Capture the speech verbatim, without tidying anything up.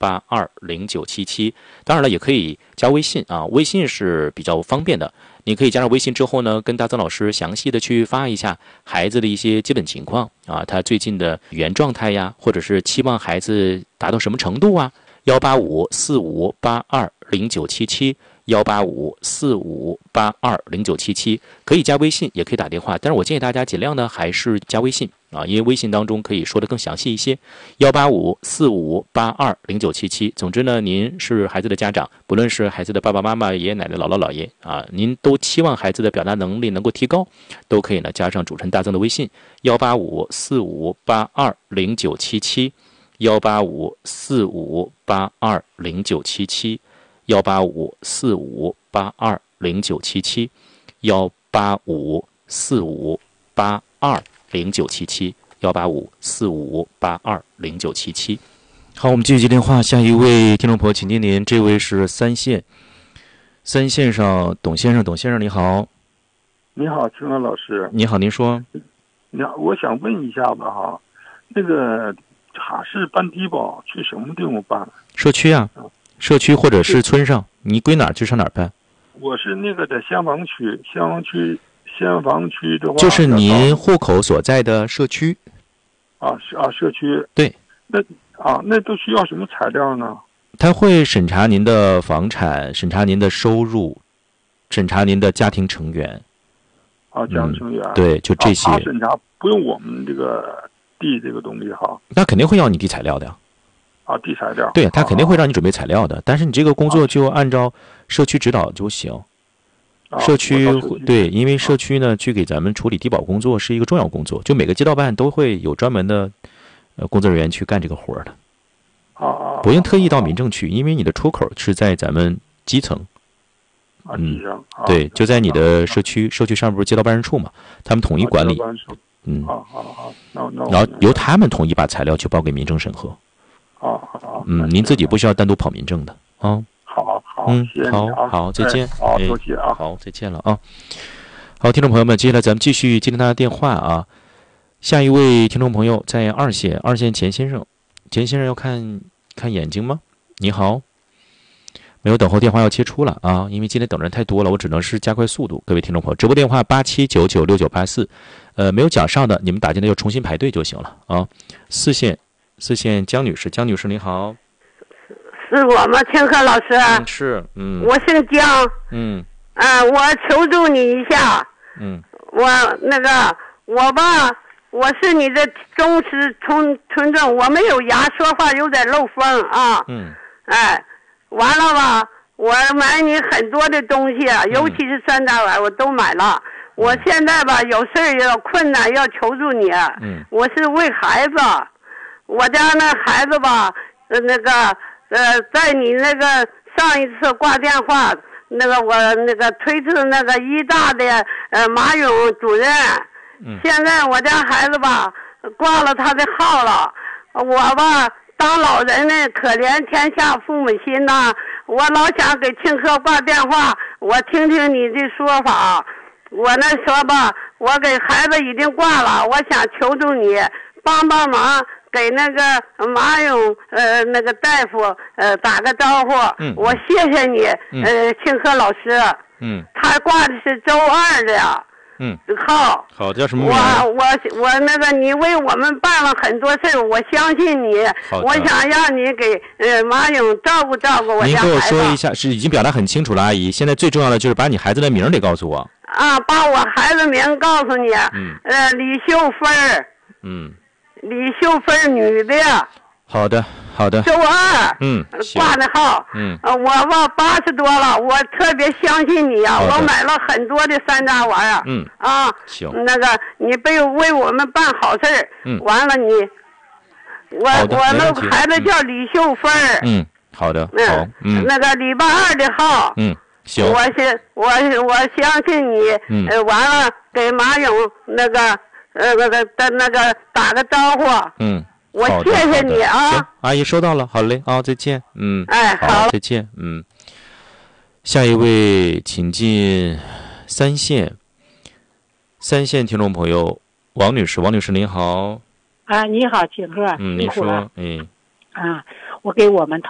八二零九七七。当然了，也可以加微信啊，微信是比较方便的。你可以加上微信之后呢，跟大曾老师详细的去发一下孩子的一些基本情况啊，他最近的语言状态呀，或者是期望孩子达到什么程度啊。幺八五四五八二零九七七，幺八五四五八二零九七七，可以加微信，也可以打电话。但是我建议大家尽量呢还是加微信啊，因为微信当中可以说的更详细一些。幺八五四五八二零九七七。总之呢，您是孩子的家长，不论是孩子的爸爸妈妈、爷爷奶奶、姥姥姥爷啊，您都期望孩子的表达能力能够提高，都可以呢加上主持人大曾的微信幺八五四五八二零九七七。幺八五四五八二零九七七，幺八五四五八二零九七七，幺八五四五八二零九七七，幺八五四五八二零九七七。好，我们继续接电话，下一位听众朋友，请听您，这位是三线，三线上董先生，董先生你好。 你好，青乐老师。 你好，您说。 你好，我想问一下子哈，那个。哈市办低保去什么地方办？ 社区啊，社区或者是村上，你归哪儿就上哪儿办。 我是那个在先房区，先房区，先房区的话， 就是您户口所在的社区。 啊，是啊，社区。 对。 那啊，那都需要什么材料呢？ 他会审查您的房产，审查您的收入，审查您的家庭成员。 啊，家庭成员。 嗯、对，就这些。 啊、他审查不用我们这个。地这个东西哈， 那肯定会要你递材料的呀。 啊，递材料。 对，他肯定会让你准备材料的，啊、但是你这个工作就按照社区指导就行。 啊、 社区社区对，因为社区呢，去给咱们处理低保工作是一个重要工作，就每个街道办都会有专门的呃工作人员去干这个活的。 啊， 不用特意到民政去，因为你的出口是在咱们基层。 啊，基层。 嗯、对，就在你的社区，社区上不是街道办事处嘛，他们统一管理。嗯， 好好好，那那然后由他们统一把材料去报给民政审核。 好好， 嗯，您自己不需要单独跑民政的啊。 好好， 嗯， 谢谢好好，再见。 好，多谢啊。 好，再见了啊。好，听众朋友们，接下来咱们继续接听他的电话啊。下一位听众朋友在二线，二线钱先生，钱先生要看看眼睛吗？你好。没有等候电话要切出了啊，因为今天等人太多了，我只能是加快速度。各位听众朋友，直播电话八七九九六九八四，呃，没有讲上的你们打进来就重新排队就行了啊。四线，四线江女士，江女士你好。 是我吗？青鹤老师。 嗯，是，嗯。 我姓江。 嗯。 啊、呃，我求助你一下。 嗯。 我那个我吧，我是你的忠实村村众，我没有牙，说话有点漏风啊。 嗯。 哎。完了吧，我买你很多的东西，尤其是三大碗我都买了。我现在吧有事儿有困难要求助你。 嗯， 我是为孩子，我家那孩子吧，呃那个呃，在你那个上一次挂电话，那个我那个推辞那个医大的呃马勇主任。 嗯， 现在我家孩子吧挂了他的号了，我吧。当老人呢，可怜天下父母心呐！我老想给庆贺挂电话，我听听你的说法。我那说吧，我给孩子已经挂了，我想求助你帮帮忙，给那个马勇呃那个大夫呃打个招呼。 嗯， 我谢谢你， 嗯、 呃庆贺老师。 嗯， 他挂的是周二的呀。 嗯， 好， 好，叫什么名？ 我我我那个，你为我们办了很多事儿，我相信你。我想让你给呃马勇照顾照顾我家孩子。 您给我说一下，是已经表达很清楚了，阿姨。现在最重要的就是把你孩子的名得告诉我。 啊，把我孩子名告诉你。 嗯。 呃，李秀芬。 嗯。 李秀芬，女的。 好的，好的。 周二。 嗯。 挂的号。 嗯。 呃，我吧八十多了，我特别相信你啊！我买了很多的山楂丸啊。 嗯。 啊。 行。 那个，你被为我们办好事儿。 嗯。 完了你。我我那孩子叫李秀芬。 嗯，好的。好。嗯。 那个礼拜二的号。 嗯。行。 我是我我相信你。 嗯。 呃，完了给马勇那个呃那个的那个打个招呼。 嗯。 我谢谢你啊！ 行，阿姨收到了，好嘞啊，再见。嗯， 哎， 好，再见。嗯，下一位，请进三线，三线听众朋友王女士，王女士您好。 啊，你好，景鹤。 嗯，您说，哎。 啊，我给我们